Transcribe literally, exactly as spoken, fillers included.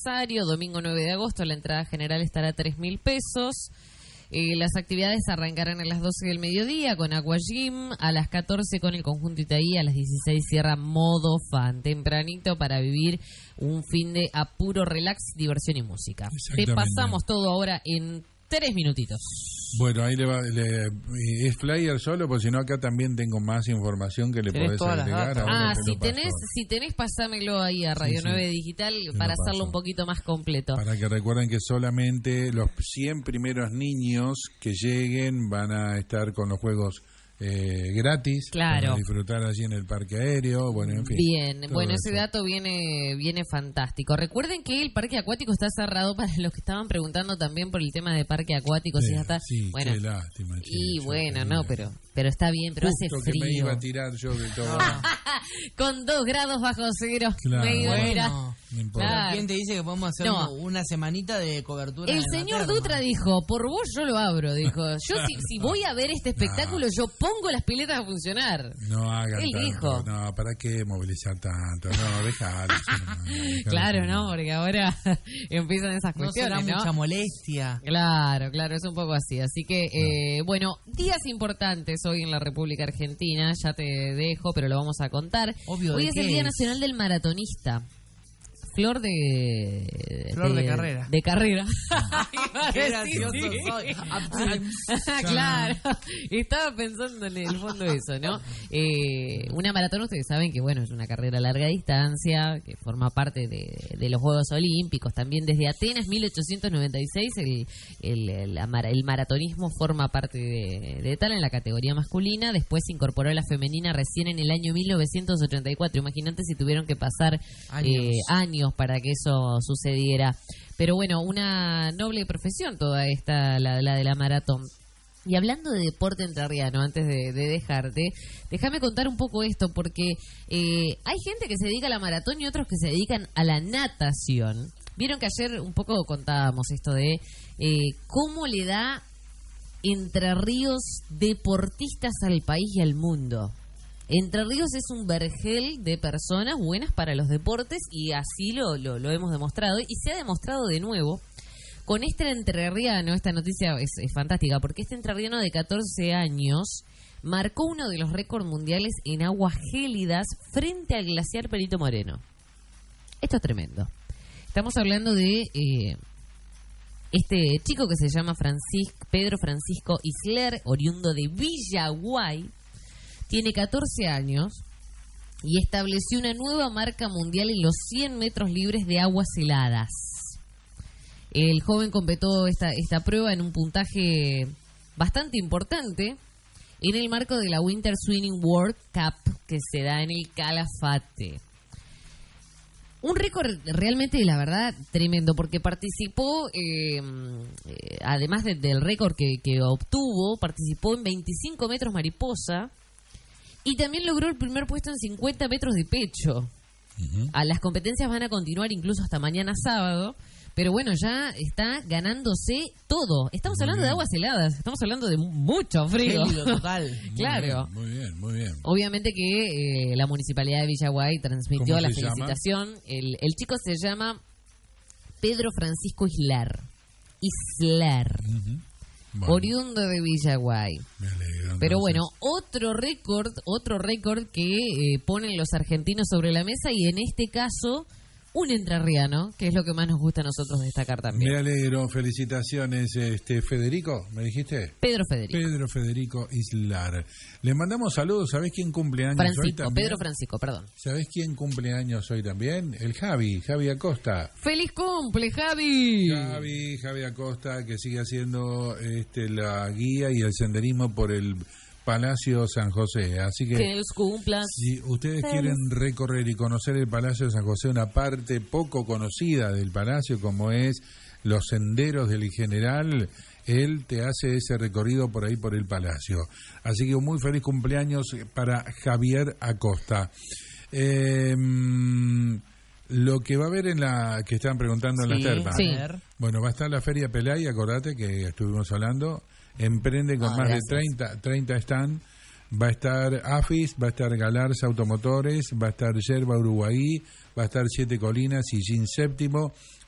Rosario, domingo nueve de agosto, la entrada general estará a tres mil pesos. Eh, las actividades arrancarán a las doce del mediodía con Aqua Gym, a las catorce con el conjunto Itaí, a las dieciséis cierra Modo Fan, tempranito para vivir un fin de apuro, relax, diversión y música. Te pasamos todo ahora en tres minutitos. Bueno, ahí le va, le, es flyer solo, porque si no acá también tengo más información que le podés agregar. Ah, si tenés, si tenés, pasámelo ahí a Radio sí, sí. nueve Digital para hacerlo un poquito más completo. Para que recuerden que solamente los cien primeros niños que lleguen van a estar con los juegos Eh, gratis, claro, para disfrutar allí en el parque aéreo, bueno, en fin. Bien, bueno, ese eso. dato viene viene fantástico. Recuerden que el parque acuático está cerrado para los que estaban preguntando también por el tema de parque acuático, si ya está. Sí, bueno, qué lástima. Che, y bueno, no, pero pero está bien, pero Justo hace frío. Que me iba a tirar yo de todo. Con dos grados bajo cero. Claro. Me iba a tirar. Bueno, no claro. ¿Quién te dice que podemos hacer no. una semanita de cobertura? El señor Dutra dijo, por vos yo lo abro, dijo. Yo si, si voy a ver este espectáculo, no. yo pongo las piletas a funcionar. No hagan Él tanto. dijo. No, ¿para qué movilizar tanto? No, dejalo. No, claro, no, porque ahora empiezan esas cuestiones, ¿no? será ¿no? mucha molestia. Claro, claro, es un poco así. Así que, eh, bueno, días importantes hoy en la República Argentina. Ya te dejo, pero lo vamos a contar. Obvio, hoy es el Día es? Nacional del Maratonista. Flor de... Flor de, de carrera. De carrera. Qué gracioso soy. Claro. Estaba pensando en el fondo de eso, ¿no? Eh, una maratón, ustedes saben que, bueno, es una carrera a larga distancia, que forma parte de, de los Juegos Olímpicos. También desde Atenas, mil ochocientos noventa y seis, el, el, el, el maratonismo forma parte de, de tal en la categoría masculina. Después se incorporó la femenina recién en el año mil novecientos ochenta y cuatro. Imagínate si tuvieron que pasar años, eh, años para que eso sucediera. Pero bueno, una noble profesión toda esta, la, la de la maratón. Y hablando de deporte entrerriano, antes de, de dejarte, déjame contar un poco esto, porque eh, hay gente que se dedica a la maratón y otros que se dedican a la natación. Vieron que ayer un poco contábamos esto de eh, cómo le da Entre Ríos deportistas al país y al mundo. Entre Ríos es un vergel de personas buenas para los deportes y así lo, lo, lo hemos demostrado. Y se ha demostrado de nuevo con este entrerriano. Esta noticia es, es fantástica porque este entrerriano de catorce años marcó uno de los récords mundiales en aguas gélidas frente al glaciar Perito Moreno. Esto es tremendo. Estamos hablando de eh, este chico que se llama Francis, Pedro Francisco Isler, oriundo de Villaguay. Tiene catorce años y estableció una nueva marca mundial en los cien metros libres de aguas heladas. El joven completó esta, esta prueba en un puntaje bastante importante en el marco de la Winter Swimming World Cup que se da en el Calafate. Un récord realmente, la verdad, tremendo, porque participó, eh, eh, además de, del récord que, que obtuvo, participó en veinticinco metros mariposa. Y también logró el primer puesto en cincuenta metros de pecho. Uh-huh. A las competencias van a continuar incluso hasta mañana sábado. Pero bueno, ya está ganándose todo. Estamos muy hablando bien. de aguas heladas. Estamos hablando de mucho frío. Gélido total. Claro. Muy bien, muy bien. Obviamente que eh, la Municipalidad de Villaguay transmitió la felicitación. El, el chico se llama Pedro Francisco Isler. Isler. Uh-huh. Bueno. Oriundo de Villaguay. Me alegro. Pero bueno, otro récord, otro récord que eh, ponen los argentinos sobre la mesa y en este caso un entrerriano, que es lo que más nos gusta a nosotros destacar también. Me alegro, felicitaciones, este Federico, ¿me dijiste? Pedro Federico. Pedro Federico Islar. Le mandamos saludos, ¿sabés quién cumple años Francisco, hoy también? Pedro Francisco, perdón. ¿Sabés quién cumple años hoy también? El Javi, Javi Acosta. ¡Feliz cumple, Javi! Javi, Javi Acosta, que sigue haciendo este, la guía y el senderismo por el Palacio San José, así que, que los cumplas. Si ustedes Feliz. quieren recorrer y conocer el Palacio de San José, una parte poco conocida del Palacio, como es los senderos del General, él te hace ese recorrido por ahí por el Palacio. Así que un muy feliz cumpleaños para Javier Acosta. Eh, lo que va a haber en la que estaban preguntando en sí, las termas. Sí. Bueno, va a estar la Feria Pelay, acordate que estuvimos hablando. Emprende con ah, más gracias. de treinta, treinta stand. Va a estar AFIS, va a estar Galarza Automotores, va a estar Yerba Uruguay, va a estar Siete Colinas y Gin Séptimo,